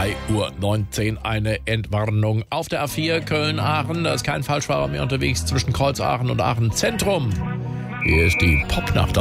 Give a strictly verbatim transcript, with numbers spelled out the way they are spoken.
drei Uhr neunzehn eine Entwarnung auf der A vier Köln-Aachen. Da ist kein Falschfahrer mehr unterwegs zwischen Kreuz Aachen und Aachen Zentrum. Hier ist die Popnacht.